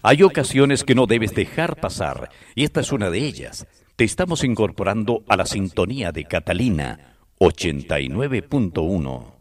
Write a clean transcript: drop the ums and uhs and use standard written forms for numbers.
Hay ocasiones que no debes dejar pasar, y esta es una de ellas. Te estamos incorporando a la sintonía de Catalina 89.1.